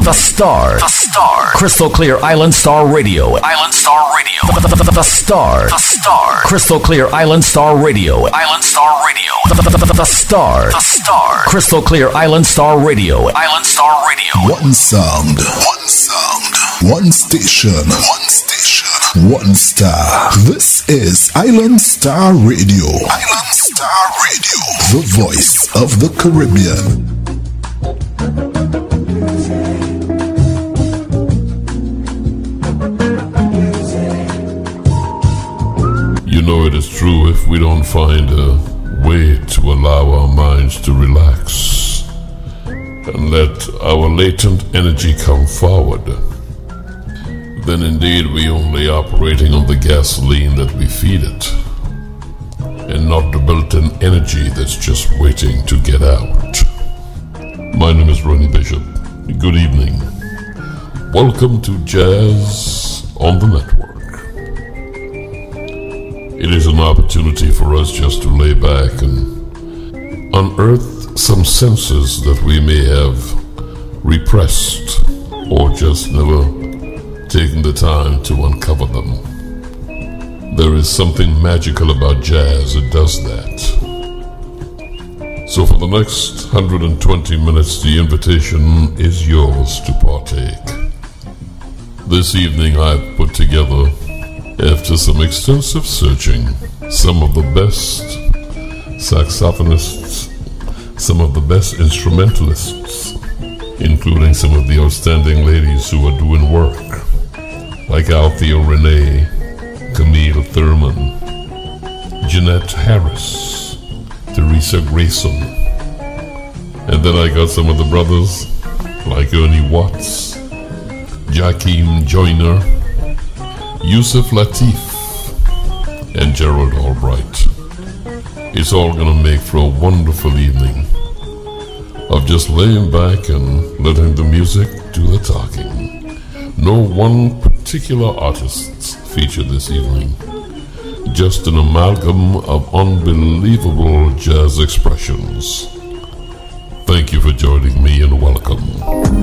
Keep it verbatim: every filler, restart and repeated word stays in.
The Star. The Star. Crystal Clear Island Star Radio. Island Star Radio. The, the, the, the Star. The Star. Crystal Clear Island Star Radio. Island Star Radio. The, the, the, the Star. The Star. Crystal Clear Island Star Radio. Island Star Radio. One sound. One sound. One station. One station. One star. This is Island Star Radio. Island Star Radio. The voice of the Caribbean. You know it is true, if we don't find a way to allow our minds to relax and let our latent energy come forward, then indeed we only operating on the gasoline that we feed it and not the built-in energy that's just waiting to get out. My name is Ronnie Bishop. Good evening. Welcome to Jazz on the Network. It is an opportunity for us just to lay back and unearth some senses that we may have repressed or just never taken the time to uncover them. There is something magical about jazz, it does that. So for the next one hundred twenty minutes, the invitation is yours to partake. This evening I've put together, after some extensive searching, some of the best saxophonists, some of the best instrumentalists, including some of the outstanding ladies who are doing work, like Althea Renee, Camille Thurman, Jeanette Harris, Teresa Grayson. And then I got some of the brothers, like Ernie Watts, Jakeem Joyner, Yusuf Lateef, and Gerald Albright. It's all gonna make for a wonderful evening of just laying back and letting the music do the talking. No one particular artist featured this evening, just an amalgam of unbelievable jazz expressions. Thank you for joining me and welcome.